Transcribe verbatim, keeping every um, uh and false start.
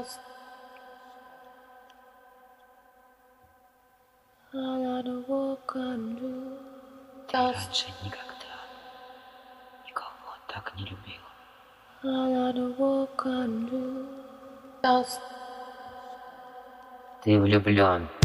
Ты раньше никогда никого так не любил. Ты влюблен.